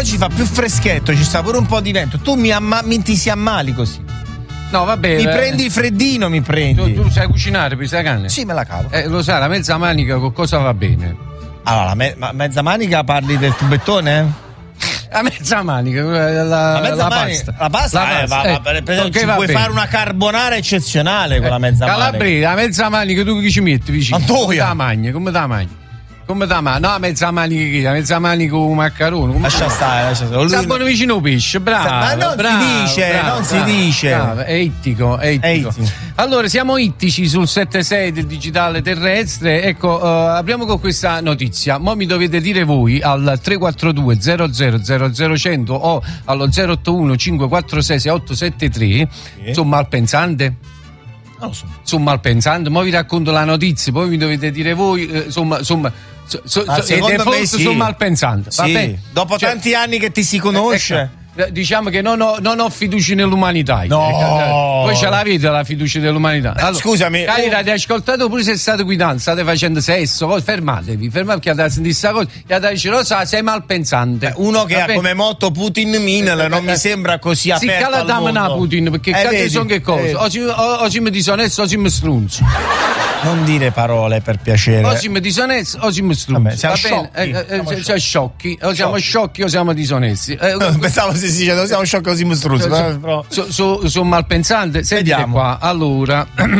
oggi fa più freschetto, ci sta pure un po' di vento. Tu ti si ammali così. No, vabbè. Mi prendi il freddino, mi prendi. Tu sai cucinare, poi sai carne? Sì, me la cavo. Lo sai, la mezza manica con cosa va bene? Allora, mezza manica parli del tubettone? La mezza manica, la pasta. La pasta, per esempio, puoi fare una carbonara eccezionale con la mezza manica. Calabrese, la mezza manica tu che ci metti vicino? Antoia. Come da magna? No, mezza manica, mezza manica con maccherone. Lascia stare. Sta buono vicino al pesce, bravo. Ma non si dice. Bravo, è ittico. Allora, siamo ittici sul 76 del digitale terrestre. Ecco, apriamo con questa notizia. Mo mi dovete dire voi al 342 00 100 o allo 081 546 6873. Sono malpensante? Non lo so. Sono malpensante, mo vi racconto la notizia, poi mi dovete dire voi, insomma, secondo me sì. Sono malpensante. Sì. Vabbè. Dopo tanti anni che ti si conosce. Diciamo che non ho fiducia nell'umanità. No. Voi ce l'avete la fiducia nell'umanità. Allora, scusami. Cari ascoltate, pure se state guidando, state facendo sesso, fermatevi perché da sentire questa cosa, da dire no, sei malpensante. Uno che ha come motto Putin Minel non mi sembra così aperto. Si cala da mena Putin, perché cazzo sono che cosa? Oggi mi disonesto, oggi mi strunzo. Non dire parole, per piacere. Oggi mi disonesto, oggi mi strunzo. Siamo sciocchi. O siamo sciocchi o siamo disonesti. Pensavo si dice, siamo sciocchi così mi strunzo. Sono malpensante. Sentite qua. Allora,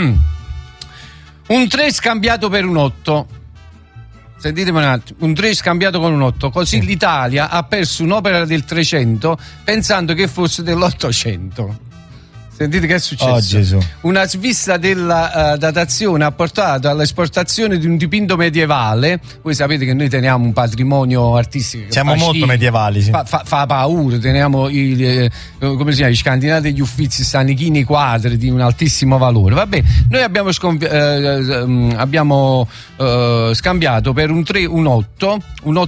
un 3 scambiato per un 8. Sentitemi un attimo, un 3 scambiato con un 8. Così l'Italia ha perso un'opera del 300 pensando che fosse dell'800. Sentite che è successo? Oh, Gesù. Una svista della datazione ha portato all'esportazione di un dipinto medievale. Voi sapete che noi teniamo un patrimonio artistico che siamo molto medievali, sì. Fa paura. Teniamo come si chiama, gli scandinavi degli Uffizi stanichini quadri di un altissimo valore. Vabbè, noi abbiamo scambiato per un 3 un 8,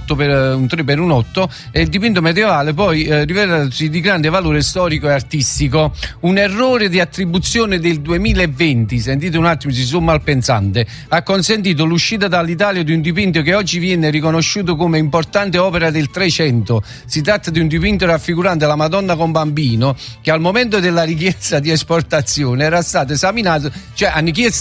un 3 per un 8, e il dipinto medievale poi rivelatasi di grande valore storico e artistico. Un errore di attribuzione del 2020, sentite un attimo, si sono malpensante, ha consentito l'uscita dall'Italia di un dipinto che oggi viene riconosciuto come importante opera del 300. Si tratta di un dipinto raffigurante la Madonna con bambino che al momento della richiesta di esportazione era stato esaminato, cioè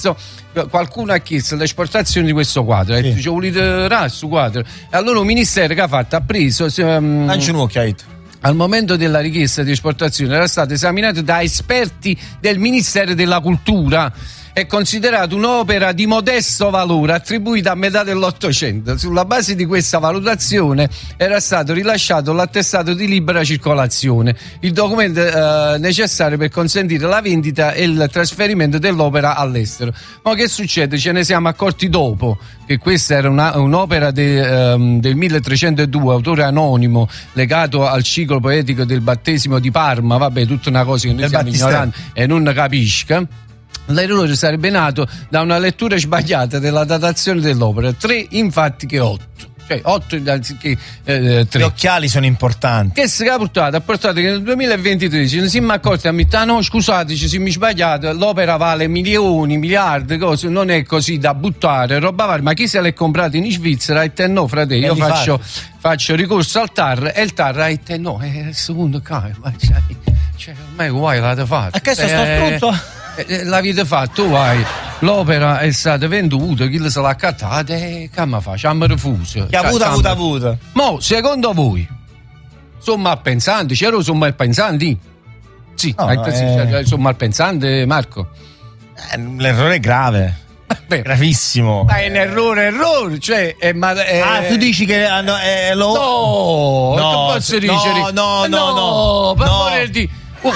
qualcuno ha chiesto l'esportazione di questo quadro, ha detto, volete questo quadro? E allora un ministero che ha fatto, ha preso lanci un occhiaito. Al momento della richiesta di esportazione era stato esaminato da esperti del Ministero della Cultura. È considerato un'opera di modesto valore attribuita a metà dell'Ottocento. Sulla base di questa valutazione era stato rilasciato l'attestato di libera circolazione, il documento necessario per consentire la vendita e il trasferimento dell'opera all'estero. Ma che succede? Ce ne siamo accorti dopo che questa era un'opera del 1302, autore anonimo, legato al ciclo poetico del battesimo di Parma. Vabbè, tutta una cosa che noi siamo ignoranti e non capisca. L'errore sarebbe nato da una lettura sbagliata della datazione dell'opera. 3 infatti che 8. Cioè 8 anziché 3. Gli occhiali sono importanti. Che si è portato? Ha portato che nel 2023 ce ne siamo accorti a metà. No, scusateci, se mi sbagliato, l'opera vale milioni, miliardi, cose, non è così da buttare, roba varia. Ma chi se l'è comprato in Svizzera? E te no, fratello, io faccio ricorso al TAR e il TAR e te no, è il secondo caso. Cioè, ormai guai l'ha fatto. E che sto strutto? L'avete fatto, tu vai, l'opera è stata venduta, chi se l'ha accattata e che mi fa? Ci hanno refuso. Che avuto. Mo, secondo voi, sono malpensanti? C'ero sono malpensanti? Sì, sono malpensanti, Marco? L'errore è grave. Gravissimo. Ma è un errore, cioè tu dici che lo... No, posso dire? No. Per amore di...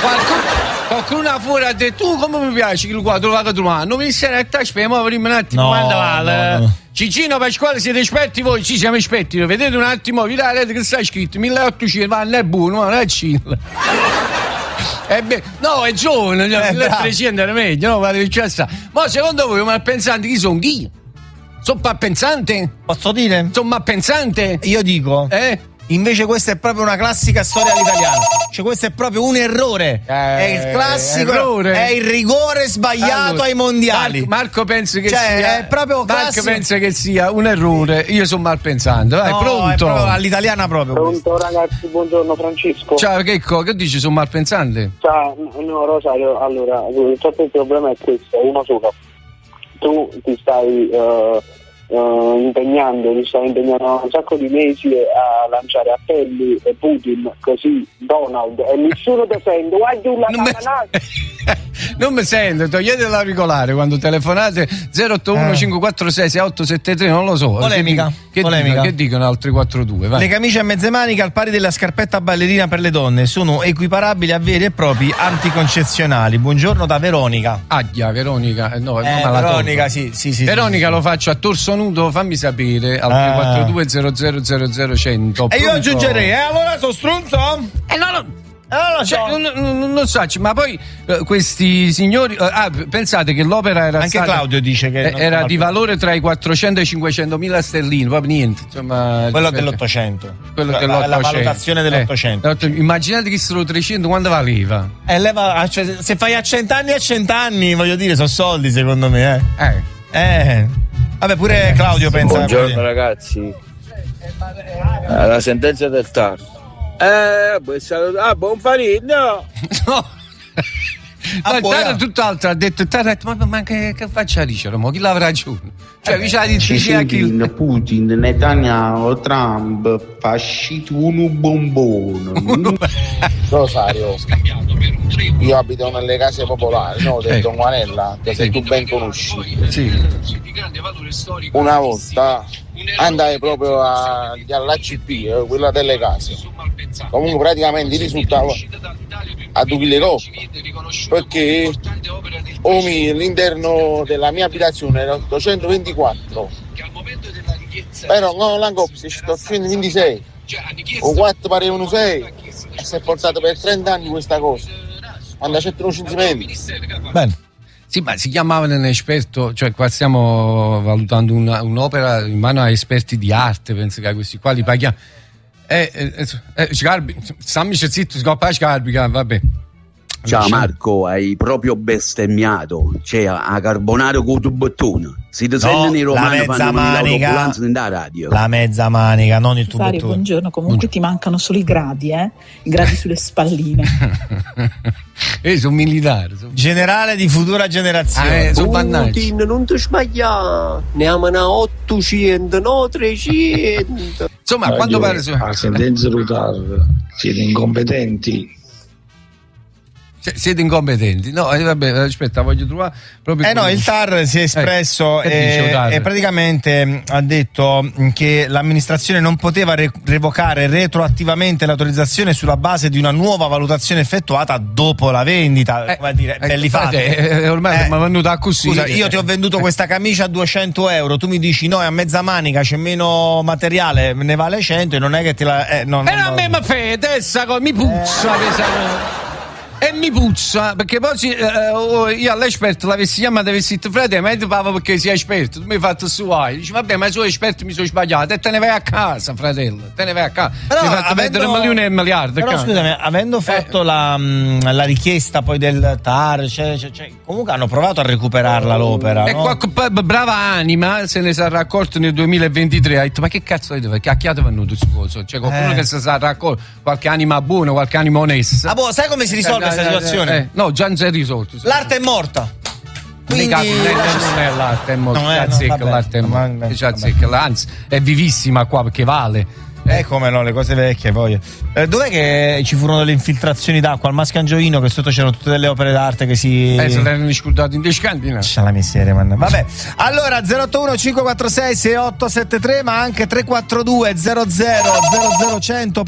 Qualcuno fuori ha detto tu come mi piace il quadro la catrumana non mi sei a spiegare prima un attimo quando vale no. Cicino Pasquale siete esperti voi? Sì, siamo esperti, vedete un attimo vi date che sta scritto 1800 ma non è buono, non è Cilla. No, è giovane, 1300 era meglio, no? Ma secondo voi malpensanti chi sono? Chi? Sono malpensante? Posso dire? Sono malpensante? Io dico Invece questa è proprio una classica storia all'italiana. Cioè questo è proprio un errore. È il classico errore. È il rigore sbagliato ai mondiali. Marco pensa che sia è proprio Marco pensa che sia un errore. Io sono mal pensante. Vai, pronto? All'italiana proprio. Pronto ragazzi, buongiorno Francesco. Ciao, che dici, sono mal pensante? Ciao, no Rosario, allora il problema è questo, uno solo. Tu ti stai impegnando un sacco di mesi a lanciare appelli e Putin, così Donald, e nessuno ti sente. Non mi sento, togliete l'auricolare quando telefonate. 081 546 6873, non lo so. Polemica. Che dicono altri 42? Vai. Le camicie a mezze maniche al pari della scarpetta ballerina per le donne sono equiparabili a veri e propri anticoncezionali. Buongiorno da Veronica. Veronica. No, Veronica, sì. Veronica, lo faccio a torso nudo, fammi sapere al 342 00 100. E io aggiungerei, allora sono stronzo? Non so, ma poi questi signori pensate che l'opera era anche Claudio dice che era di valore tra i 400 e i 500 mila sterline, proprio niente, insomma, quello dell'800, la valutazione dell'800. Immaginate che sono 300, quando valeva? Se fai a 100 anni, voglio dire, sono soldi secondo me. Vabbè, pure Claudio pensa. Buongiorno ragazzi. La sentenza del TAR. Buon farino. No. Il TAR è tutt'altro, ha detto ma che faccia dicere? Chi l'avrà ragione? Putin, Netanyahu, Trump, fascito uno bombone. Rosario, io abito nelle case popolari, no, del Don Juanella, che se tu ben conosci. Una volta andai proprio all'ACP, quella delle case. Comunque praticamente risultava a 2 kg, perché l'interno della mia abitazione era 824, però non l'angopsi 826, o 4 parevano 6, e si è portato per 30 anni questa cosa, quando c'è un censimento. Bene. Sì, ma si chiamavano un esperto, cioè qua stiamo valutando un'opera in mano a esperti di arte, penso che a questi qua li paghiamo. Scarbi, stammi zitto, scoppa Scarbi, vabbè. Ciao Marco, hai proprio bestemmiato. C'è a carbonaro con il bottone. Si sentono i romani fanno l'autoambulanza nella radio. La mezza manica, non il tubo. Buongiorno, comunque ti mancano solo i gradi, i gradi sulle spalline. Sono militare. Generale di futura generazione. Putin, non ti sbagliare. Ne amano 800, no 300. Insomma, quando pare la sentenza del TAR, siete incompetenti. Siete incompetenti? No, vabbè, aspetta, voglio trovare proprio. No, il TAR si è espresso e praticamente ha detto che l'amministrazione non poteva revocare retroattivamente l'autorizzazione sulla base di una nuova valutazione effettuata dopo la vendita. Come dire, belli fatti. Ormai mi è venuta così. Scusa, io ti ho venduto questa camicia a 200 euro, tu mi dici no, è a mezza manica, c'è meno materiale, ne vale 100 e non è che te la. No, a me mi fede, mi puzza. E mi puzza, perché poi io all'esperto l'avessi chiamato, avessi detto fratello, ma io ti parlo perché sei esperto, tu mi hai fatto su dici vabbè, ma sono esperto, mi sono sbagliato, e te ne vai a casa, fratello, te ne vai a casa. Però, mi hai fatto perdere milioni e miliardi. Però scusami, avendo fatto la richiesta poi del TAR, comunque hanno provato a recuperarla l'opera, e no? Brava anima se ne sarà accorto nel 2023, ha detto ma che cazzo avete, cacchiate venuto su cosa? Cioè qualcuno che si sarà accorto, qualche anima buona, qualche anima onesta. Sai come si risolve questa situazione? No, già non si è risolto. L'arte è morta. Quindi non è l'arte è morta, l'arte è morta. Anzi, è vivissima qua perché vale. Come no, le cose vecchie poi. Dov'è che ci furono delle infiltrazioni d'acqua al Mascangioino, che sotto c'erano tutte delle opere d'arte che si. Se l'erano scordati in descantina. C'è la miseria, man. Vabbè. Allora 081 546 6873, ma anche 342 00 100.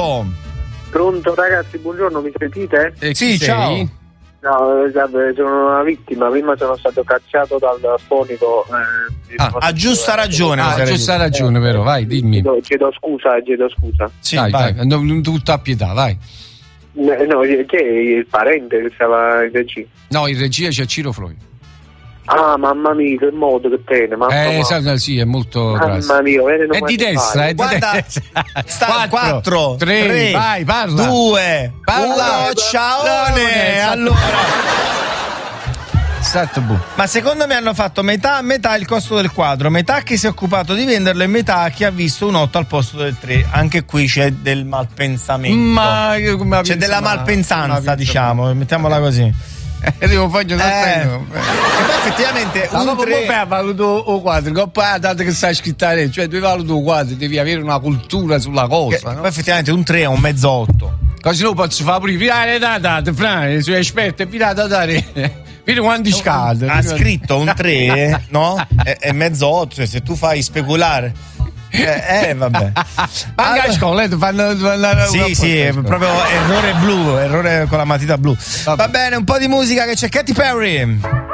Pronto ragazzi, buongiorno, mi sentite? Sì, ciao. No, sono una vittima, prima sono stato cacciato dal fonico. Ha giusta ragione. Ha giusta ragione, però, vai, dimmi. Chiedo scusa. Sì, vai. Non tutta a pietà, vai. No, che è il parente che stava in regia? No, in regia c'è Ciro Floyd. Ah, mamma mia, che modo che tiene, sì, è molto mamma mia, è di destra, è di destra. Sta 4, 3, vai, parla. 2, 1, ciaone. Allora ma secondo me hanno fatto metà il costo del quadro, metà chi si è occupato di venderlo e metà chi ha visto un 8 al posto del 3. Anche qui c'è del malpensamento, c'è della malpensanza, diciamo, mettiamola così. Devo fare e poi effettivamente un 3 valuto o quadro, dato che sai scrittare, cioè tu valuto o quadro, devi avere una cultura sulla cosa, no? Poi effettivamente un 3 è un mezzo 8, così non posso fare pure i sui esperti pirata dare. Vedi quanti scade. Ha scritto un 3, no? È mezzo 8, cioè se tu fai speculare. Vabbè. Anche a scuola fanno sì, è proprio errore con la matita blu. Va bene, un po' di musica che c'è Katy Perry.